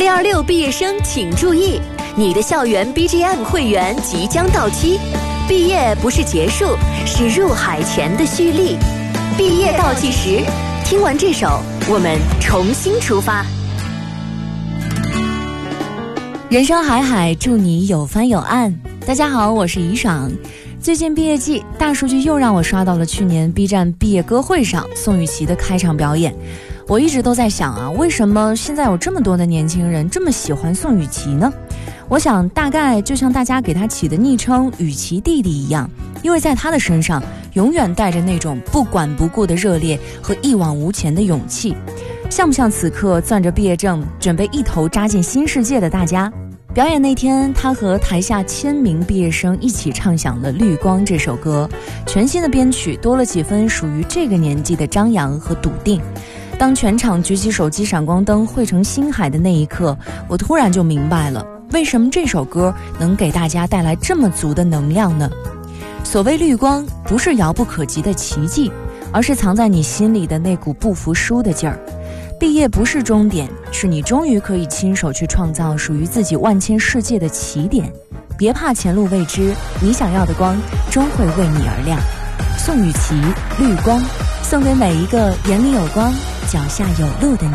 2026毕业生请注意，你的校园 BGM 会员即将到期，毕业不是结束，是入海前的蓄力。毕业倒计时，听完这首，我们重新出发。 人生海海，祝你有帆有岸。大家好，我是怡爽。最近毕业季，大数据又让我刷到了去年 B 站毕业歌会上宋雨琦的开场表演。我一直都在想啊，为什么现在有这么多的年轻人这么喜欢宋雨琦呢？我想大概就像大家给他起的昵称雨琦弟弟一样，因为在他的身上永远带着那种不管不顾的热烈和一往无前的勇气。像不像此刻攥着毕业证准备一头扎进新世界的大家？表演那天，他和台下1000名毕业生一起唱响了《绿光》这首歌，全新的编曲多了几分属于这个年纪的张扬和笃定。当全场举起手机闪光灯汇成星海的那一刻，我突然就明白了，为什么这首歌能给大家带来这么足的能量呢？所谓绿光，不是遥不可及的奇迹，而是藏在你心里的那股不服输的劲儿。毕业不是终点，是你终于可以亲手去创造属于自己万千世界的起点。别怕前路未知，你想要的光终会为你而亮。宋雨琦，绿光，送给每一个眼里有光、脚下有路的你。